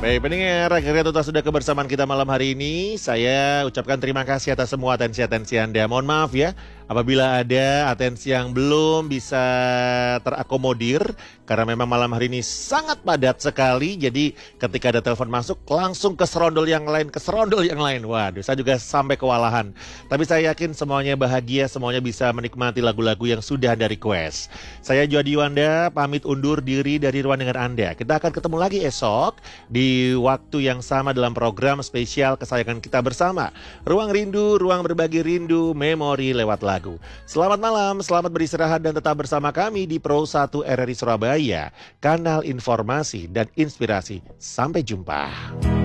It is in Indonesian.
Baik pendengar, akhirnya tuntas sudah kebersamaan kita malam hari ini. Saya ucapkan terima kasih atas semua atensi-atensi Anda. Mohon maaf ya, apabila ada atensi yang belum bisa terakomodir, karena memang malam hari ini sangat padat sekali. Jadi ketika ada telepon masuk, langsung ke serondol yang lain, Waduh, saya juga sampai kewalahan. Tapi saya yakin semuanya bahagia, semuanya bisa menikmati lagu-lagu yang sudah Anda request. Saya Jody Yuanda, pamit undur diri dari ruang dengan Anda. Kita akan ketemu lagi esok di waktu yang sama dalam program spesial kesayangan kita bersama. Ruang Rindu, ruang berbagi rindu, memori lewat lagu. Selamat malam, selamat beristirahat dan tetap bersama kami di Pro 1 RRI Surabaya, kanal informasi dan inspirasi. Sampai jumpa.